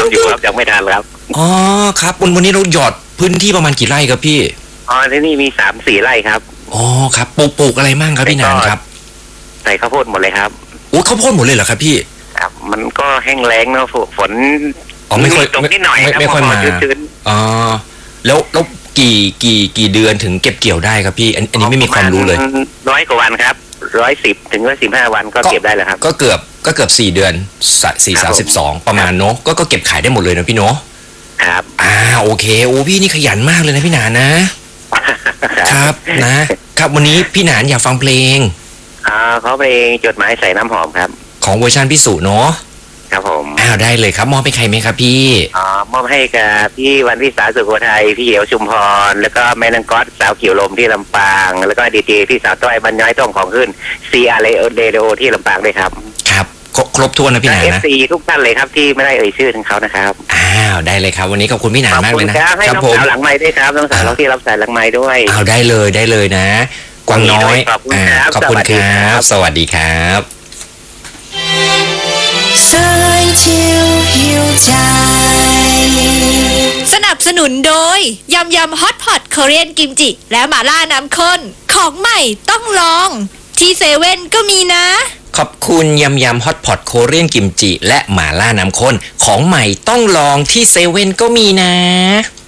ำอยู่ครับยังไม่ทันครับอ๋อครับวันนี้เราหยอดพื้นที่ประมาณกี่ไร่ครับพี่ที่นี่มี3-4 ไร่ครับอ๋อครับปลูกอะไรมั่งครับพี่นานครับใส่ข้าวโพดหมดเลยครับโอ้ข้าวโพดหมดเลยเหรอครับพี่ครับมันก็แห้งแล้งเนาะฝนไม่ค่อยตรงนิดหน่อยไม่ค่อยมาอ๋อแล้วกี่เดือนถึงเก็บเกี่ยวได้ครับพี่อันนี้ไม่มีความรู้เลย 100 กว่าวันครับ110 ถึง 115 วันก็เก็บได้แล้วครับก็เกือบ4 เดือน32ประมาณเนาะก็เก็บขายได้หมดเลยนะพี่เนาะครับโอเคโอ้พี่นี่ขยันมากเลยนะพี่หนานนะครับนะครับวันนี้พี่หนานอยากฟังเพลงเขาเพลงจดหมายใส่น้ำหอมครับของเวอร์ชันพี่สุเนาะครับผมได้เลยครับมอบให้ใครไหมครับพี่มอบให้กับพี่วันวิสาสุโขทัยพี่เหี่ยวชุมพรแล้วก็แม่นางก๊อตสาวขิวลมที่ลำปางแล้วก็ดีเจพี่สาวต้อยบรรย้อยต้องของขึ้นCR Radioที่ลำปางด้วยครับครับครบถ้วนนะพี่หนานนะ FC ทุกท่านเลยครับที่ไม่ได้เอ่ยชื่อทั้งเขานะครับได้เลยครับวันนี้ขอบคุณพี่หนานมากเลยนะครับให้น้องสาวหลังไม้ด้วยครับน้องสาวที่รับสายหลังไม้ด้วยได้เลยนะกวางน้อยขอบคุณครับสวัสดีครับสนับสนุนโดยยำฮอตพอตเกาหลีกิมจิและหม่าล่าน้ำข้นของใหม่ต้องลองที่เซเว่นก็มีนะขอบคุณยำฮอตพอตโคเรียนกิมจิและหม่าล่าน้ำข้นของใหม่ต้องลองที่เซเว่นก็มีนะ